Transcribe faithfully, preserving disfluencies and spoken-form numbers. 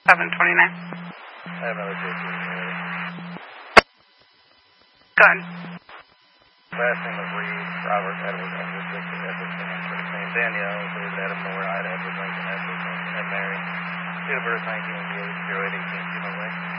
seven twenty-nine. I have another fifteen here. Good. Last name was Reed, Robert Edward Edward Victor Edward First name Danielle, David Adam Moore, Ida Edward Lincoln Edward Lincoln and Mary. Date of birth nineteen eighty-eight, zero eight eighteen, June away.